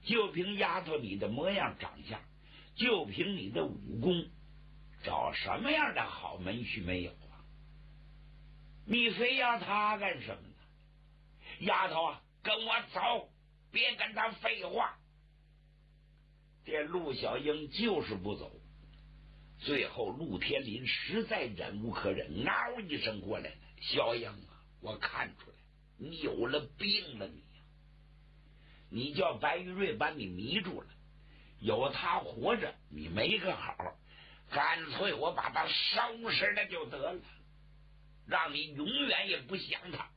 就凭丫头你的模样长相，就凭你的武功，找什么样的好门婿没有啊？你非要他干什么呢？丫头啊，跟我走，别跟他废话。这陆小英就是不走，最后陆天林实在忍无可忍，嗷一声过来了。小英啊，我看出来你有了病了，你叫白玉瑞把你迷住了，有他活着你没个好，干脆我把他收拾了就得了，让你永远也不想他。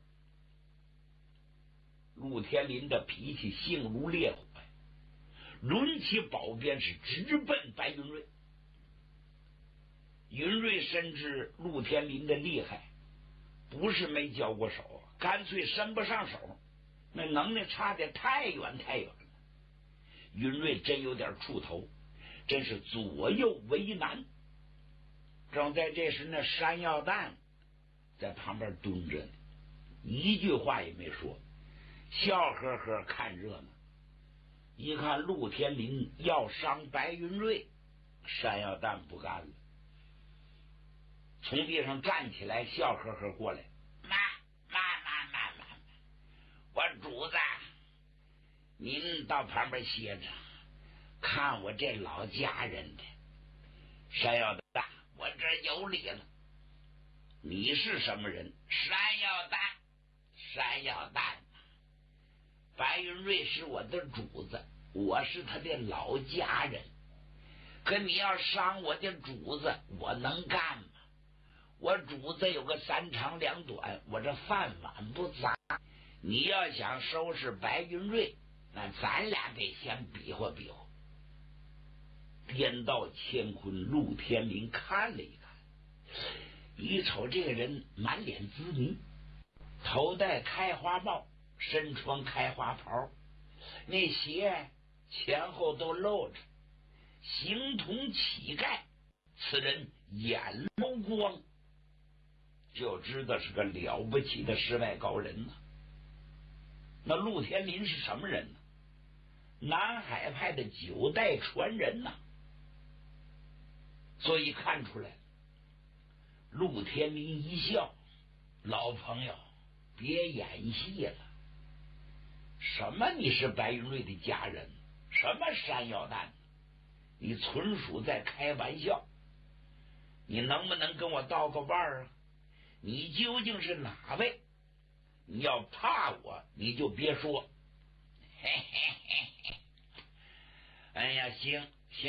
陆天林的脾气性如烈火，抡起宝鞭是直奔白云瑞。云瑞深知陆天林的厉害，不是没交过手，干脆伸不上手，那能耐差得太远太远了。云瑞真有点怵头，真是左右为难。正在这时，那山药蛋在旁边蹲着呢，一句话也没说，笑呵呵看热闹。一看陆天林要伤白云瑞，山药蛋不干了，从地上站起来，笑呵呵过来：妈，我主子，您到旁边歇着，看我这老家人的。山药蛋，我这有理了。你是什么人？山药蛋，白云瑞是我的主子，我是他的老家人，可你要伤我的主子，我能干吗？我主子有个三长两短，我这饭碗不砸。你要想收拾白云瑞，那咱俩得先比划比划。颠倒乾坤，陆天林看了一看，一瞅这个人满脸滋泥，头戴开花帽，身穿开花袍，那鞋前后都露着，形同乞丐。此人眼眸光，就知道是个了不起的世外高人呢。那陆天林是什么人呢？南海派的9代传人呢。所以看出来，陆天林一笑：老朋友，别演戏了。什么你是白云瑞的家人，什么山药蛋，你纯属在开玩笑。你能不能跟我道个伴儿啊？你究竟是哪位？你要怕我，你就别说。嘿嘿嘿嘿，哎呀，行，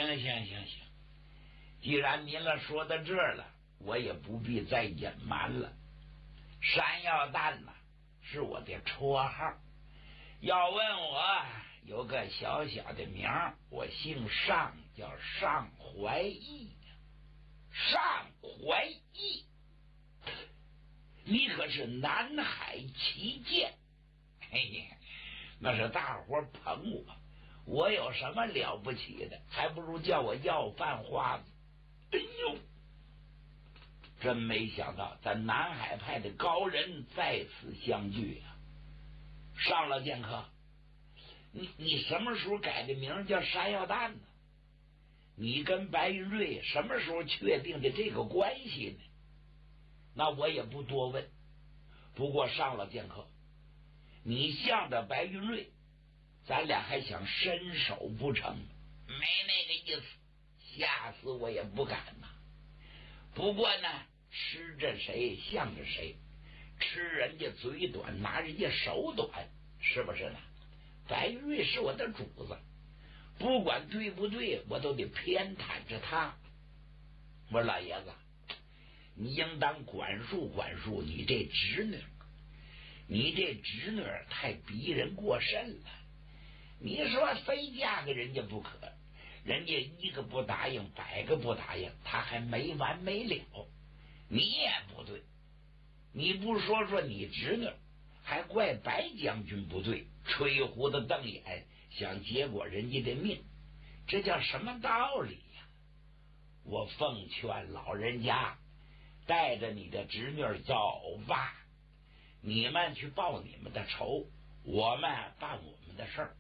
既然您了说到这儿了，我也不必再隐瞒了。山药蛋呢，是我的绰号。要问我，有个小小的名儿，我姓尚，叫尚怀义。尚怀义，你可是南海旗舰。嘿嘿，那是大伙捧我，我有什么了不起的？还不如叫我要饭花子。哎呦，真没想到咱南海派的高人在此相聚啊！上了剑客，你什么时候改的名叫山药蛋呢？你跟白云瑞什么时候确定的这个关系呢？那我也不多问。不过上了剑客，你向着白云瑞，咱俩还想伸手不成？没那个意思，吓死我也不敢呐。不过呢，吃着谁向着谁，吃人家嘴短，拿人家手短，是不是呢？白云瑞是我的主子，不管对不对，我都得偏袒着他。我说老爷子，你应当管束管束你这侄女，你这侄女太逼人过甚了。你说非嫁给人家不可，人家一个不答应，100个不答应，他还没完没了。你也不对，你不说说你侄女，还怪白将军不对，吹胡子瞪眼，想结果人家的命，这叫什么道理呀？我奉劝老人家，带着你的侄女走吧，你们去报你们的仇，我们办我们的事儿。